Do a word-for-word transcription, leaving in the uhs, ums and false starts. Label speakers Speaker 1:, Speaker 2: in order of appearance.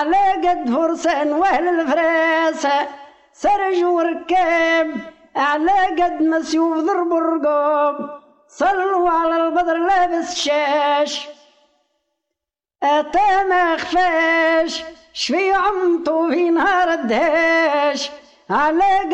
Speaker 1: على قد فرسان واهل الفراسة سرج وركاب على قد مسيوف ضرب الرقاب صلوا على البدر لابس شاش أتى ما خفاش شفي عمطو في نهار الدهاش على